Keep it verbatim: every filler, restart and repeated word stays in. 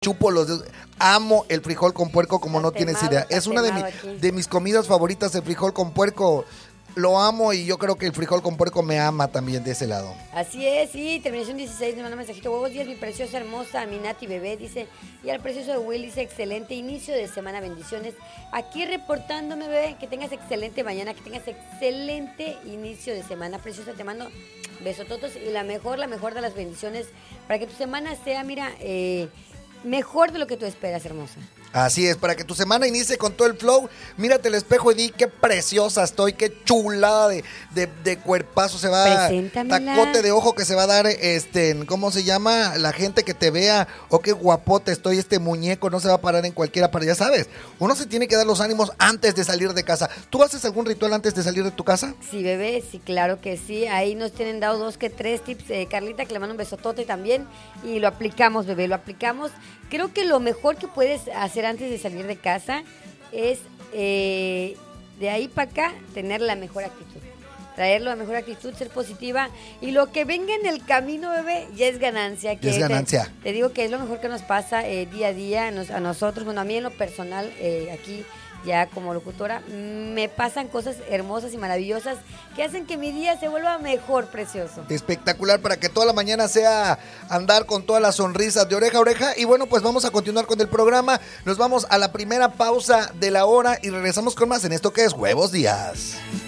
chupo los dedos. Amo el frijol con puerco como no tienes idea. Es una de, mi, de mis comidas favoritas, el frijol con puerco. Lo amo y yo creo que el frijol con puerco me ama también de ese lado. Así es, sí, terminación dieciséis, me manda un mensajito. Buenos días, mi preciosa, hermosa, mi Nati bebé, dice. Y al precioso de Will dice, excelente inicio de semana, bendiciones. Aquí reportándome, bebé, que tengas excelente mañana, que tengas excelente inicio de semana. Preciosa, te mando besototos y la mejor, la mejor de las bendiciones para que tu semana sea, mira, eh, mejor de lo que tú esperas, hermosa. Así es, para que tu semana inicie con todo el flow, mírate al espejo y di qué preciosa estoy, qué chulada de, de, de cuerpazo se va, tacote de ojo que se va a dar, este, ¿cómo se llama? La gente que te vea, o qué guapote estoy, este muñeco no se va a parar en cualquiera, para ya sabes, uno se tiene que dar los ánimos antes de salir de casa. ¿Tú haces algún ritual antes de salir de tu casa? Sí, bebé, sí, claro que sí, ahí nos tienen dado dos que tres tips, eh, Carlita, que le mando un besotote también, y lo aplicamos, bebé, lo aplicamos. Creo que lo mejor que puedes hacer antes de salir de casa es eh, de ahí para acá tener la mejor actitud, traer la mejor actitud, ser positiva y lo que venga en el camino, bebé, ya es ganancia. Que es ganancia. Te, te digo que es lo mejor que nos pasa eh, día a día a, nos, a nosotros, bueno, a mí en lo personal eh, aquí ya como locutora, me pasan cosas hermosas y maravillosas que hacen que mi día se vuelva mejor, precioso. Espectacular, para que toda la mañana sea andar con todas las sonrisas de oreja a oreja. Y bueno, pues vamos a continuar con el programa. Nos vamos a la primera pausa de la hora y regresamos con más en esto que es Huevos Días.